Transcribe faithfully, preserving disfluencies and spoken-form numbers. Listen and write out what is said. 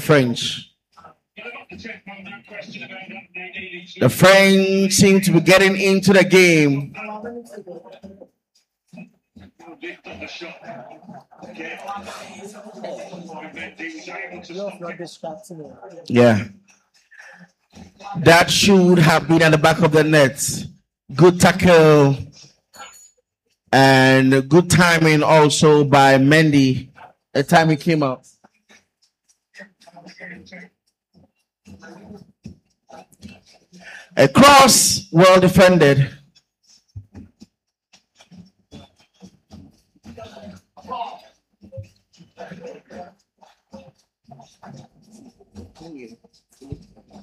French. The French seem to be getting into the game. Yeah. That should have been at the back of the net. Good tackle and good timing also by Mendy. The time he came out. A cross, well defended.